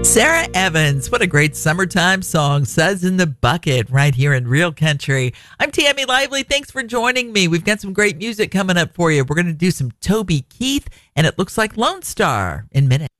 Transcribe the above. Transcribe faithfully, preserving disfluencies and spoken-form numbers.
Sarah Evans, what a great summertime song, Suds in the Bucket, right here in Real Country. I'm Tammy Lively. Thanks for joining me. We've got some great music coming up for you. We're going to do some Toby Keith, and it looks like Lone Star in minutes.